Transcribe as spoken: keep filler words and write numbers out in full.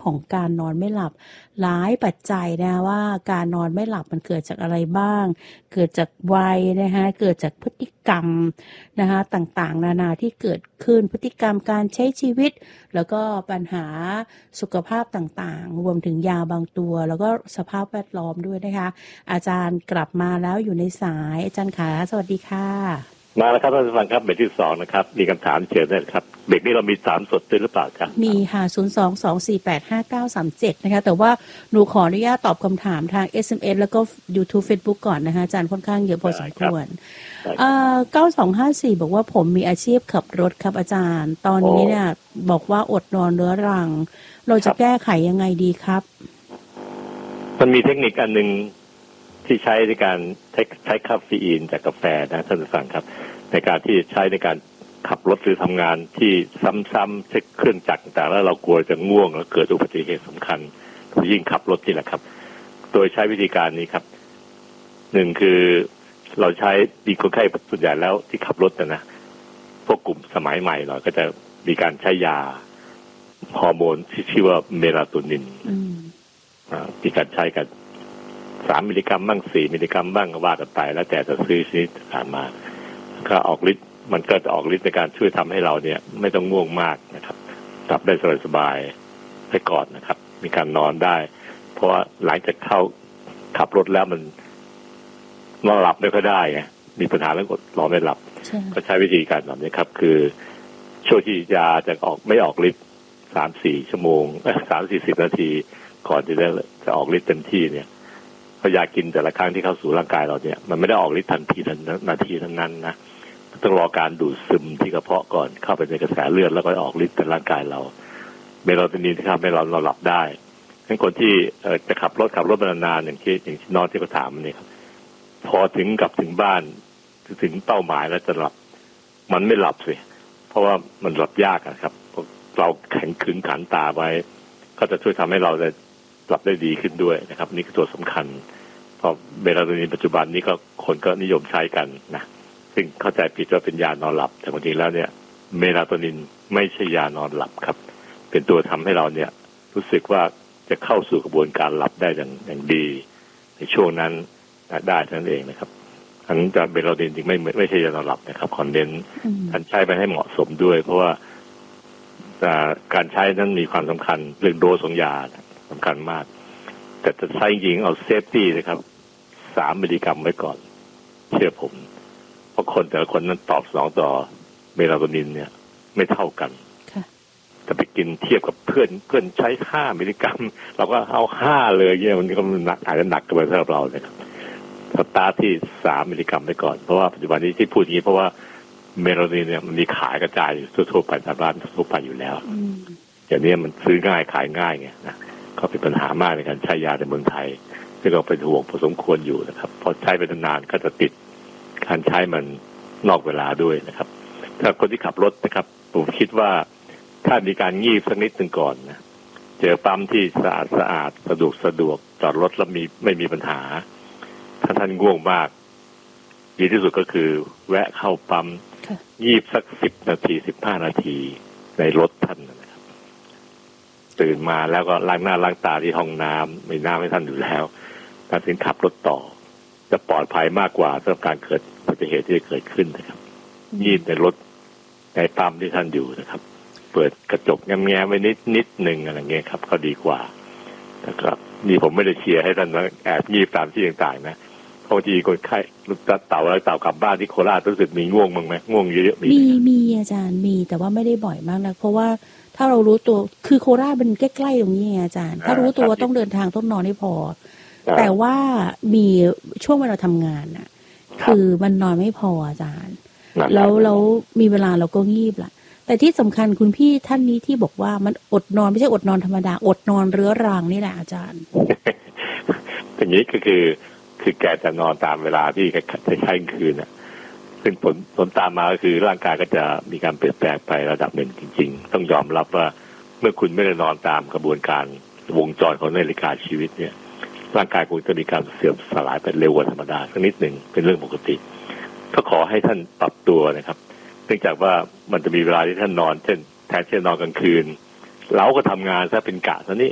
ของการนอนไม่หลับหลายปัจจัยนะว่าการนอนไม่หลับมันเกิดจากอะไรบ้างเกิดจากวัยนะคะเกิดจากพฤติกรรมนะคะต่างๆนานาที่เกิดขึ้นพฤติกรรมการใช้ชีวิตแล้วก็ปัญหาสุขภาพต่างๆรวมถึงยาบางตัวแล้วก็สภาพแวดล้อมด้วยนะคะอาจารย์กลับมาแล้วอยู่ในสายอาจารย์ขาสวัสดีค่ะมาแล้วครับท่านผู้ฟังครับเบรกที่สองนะครับมีคำถามเชิญได้ครับเบรกนี้เรามีสามสดด้วยหรือเปล่าครับมีค่ะศูนย์ สอง สอง สี่ แปด ห้า เก้า สาม เจ็ดนะคะแต่ว่าหนูขออนุญาตตอบคำถามทาง เอส เอ็ม เอส แล้วก็ YouTube Facebook ก่อนนะคะอาจารย์ค่อนข้างเยอะพอสมควรเอ่อเก้าสองห้าสี่บอกว่าผมมีอาชีพขับรถครับอาจารย์ตอนนี้เนี่ยบอกว่าอดนอนเรื้อรังเราจะแก้ไขยังไงดีครับมันมีเทคนิคอันนึงที่ใช้ในการใช้ใช้คาเฟอีนจากกาแฟนะท่านผู้ฟังครับในการที่ใช้ในการขับรถหรือทำงานที่ซ้ำๆเช็คเครื่องจักรต่างๆแล้วเรากลัวจะง่วงแล้วเกิดอุบัติเหตุสำคัญยิ่งขับรถนี่แหละครับโดยใช้วิธีการนี้ครับหนึ่งคือเราใช้ดีคนไข้ส่วนใหญ่แล้วที่ขับรถนะนะพวกกลุ่มสมัยใหม่หน่อยก็จะมีการใช้ยาฮอร์โมนที่ชื่อว่าเมลาโทนินมีการใช้กันสามมิลลิกรัมบ้างสี่มิลลิกรัมบ้างก็ว่ากันไปแล้วแต่จะซื้อชนิดต่างมาก็ออกฤทธิ์มันก็จะออกฤทธิ์ในการช่วยทำให้เราเนี่ยไม่ต้องง่วงมากนะครับหลับได้สบายๆไปก่อนนะครับมีการนอนได้เพราะว่าหลังจากเข้าขับรถแล้วมันนอนหลับไม่ค่อยได้ไงมีปัญหาเรื่องนอนไม่หลับก็ใช้วิธีการแบบนี้ครับคือช่วงที่ยาจะออกไม่ออกฤทธิ์สามสี่ชั่วโมงสามสี่สิบนาทีก่อนที่จะออกฤทธิ์เต็มที่เนี่ยพอยากินแต่ละครั้งที่เข้าสู่ร่างกายเราเนี่ยมันไม่ได้ออกฤทธิ์ทันทีทันนาทีทั้งนั้นนะต้องรอการดูดซึมที่กระเพาะก่อนเข้าไปในกระแสเลือดแล้วก็ออกฤทธิ์ในร่างกายเราเมลาโทนินที่ทำให้เราเราหลับได้งั้นคนที่จะขับรถขับรถนานๆอย่างที่อย่างที่น้องที่เขาถามนี่ครับพอถึงกลับถึงบ้านถึงเป้าหมายแล้วจะหลับมันไม่หลับสิเพราะว่ามันหลับยากนะครับเราแข็งขึงขันตาไว้ก็จะช่วยทำให้เราได้หลับได้ดีขึ้นด้วยนะครับนี่คือตัวสำคัญเพราะเมลาโทนินปัจจุบันนี้ก็คนก็นิยมใช้กันนะซึ่งเข้าใจผิดว่าเป็นยานอนหลับแต่จริงๆแล้วเนี่ยเมลาโทนินไม่ใช่ยานอนหลับครับเป็นตัวทำให้เราเนี่ยรู้สึกว่าจะเข้าสู่กระบวนการหลับได้อย่างอย่างดีในช่วงนั้นได้นั่นเองนะครับอันนั้นจะเมลาโทนินจริงไม่ไม่ใช่ยานอนหลับนะครับคอนเดนซ์ท่านใช้ไปให้เหมาะสมด้วยเพราะว่าการใช้นั้นมีความสำคัญเรื่องโดสของยาสำคัญมากแต่จะใช้จริงเอาเซฟตี้นะครับสามมิลลิกรัมไว้ก่อนเชื่อผมเพราะคนแต่ละคนนั้นตอบสนองต่อเมลาโทนินเนี่ยไม่เท่ากันแต่ไปกินเทียบกับเพื่อนเพื่อนใช้ห้ามิลลิกรัมเราก็เอาห้าเลยเนี่ยมันก็หนักอาจจะหนักเกินไปสำหรับเราเลยครับสตาร์ทที่สามมิลลิกรัมไปก่อนเพราะว่าปัจจุบันนี้ที่พูดอย่างนี้เพราะว่าเมลาโทนินเนี่ยมันมีขายกระจายอยู่ทั่วๆไปตามร้านทั่วไปอยู่แล้วอย่างนี้มันซื้อง่ายขายง่ายไงนะก็เป็นปัญหามากในการใช้ยาในเมืองไทยซึ่งเราเป็นห่วงพอสมควรอยู่นะครับพอใช้ไปนานๆก็จะติดการใช้มันนอกเวลาด้วยนะครับถ้าคนที่ขับรถนะครับผมคิดว่าถ้ามีการงีบสักนิดนึงก่อนนะเจอปั๊มที่สะอาดสะอาดสะดวกสะดวกจอดรถแล้วมีไม่มีปัญหาถ้าท่านง่วงมากดีที่สุดก็คือแวะเข้าปั๊มงีบสักสิบนาทีสิบห้านาทีในรถท่านนะครับตื่นมาแล้วก็ล้างหน้าล้างตาที่ห้องน้ำไม่น้ำให้ท่านอยู่แล้วท่านถึงขับรถต่อจะปลอดภัยมากกว่าสำหรับการเกิดอุบัติเหตุที่จะเกิดขึ้นนะครับงีบในรถในปั๊มที่ท่านอยู่นะครับเปิดกระจกแง้มๆไว้นิดนิดหนึ่งอะไรเงี้ยครับก็ดีกว่านะครับนี่ผมไม่ได้เชียร์ให้ท่านแอบงีบตามที่ต่างๆนะบางทีคนไข้ลูกเต่าอะไรเต่ากลับบ้านที่โคราชรู้สึกมีง่วงบ้างไหมง่วงเยอะๆมีมีมีอาจารย์มีแต่ว่าไม่ได้บ่อยมากนะเพราะว่าถ้าเรารู้ตัวคือโคราชมันใกล้ๆตรงนี้อาจารย์ถ้ารู้ตัวต้องเดินทางต้องนอนให้พอแต่ว่ามีช่วงเวลาทำงานน่ะคือมันนอนไม่พออาจารย์แล้วแล้วมีเวลาเราก็งีบละแต่ที่สำคัญคุณพี่ท่านนี้ที่บอกว่ามันอดนอนไม่ใช่อดนอนธรรมดาอดนอนเรื้อรังนี่แหละอาจารย์อย่างนี้ก็คือคือแกจะนอนตามเวลาที่จะใช้คืนน่ะซึ่งผลผลตามมาก็คือร่างกายก็จะมีการเปลี่ยนแปลงไประดับหนึ่งจริงๆต้องยอมรับว่าเมื่อคุณไม่ได้นอนตามกระบวนการวงจรของนาฬิกาชีวิตเนี่ยร่างกายคุณจะมีการเสื่อมสลายไปเร็วกว่าธรรมดาสักนิดหนึ่งเป็นเรื่องปกติก็ขอให้ท่านปรับตัวนะครับเนื่องจากว่ามันจะมีเวลาที่ท่านนอนเช่นแทนที่จะนอนกลางคืนเราก็ทำงานซะเป็นกะซะนี่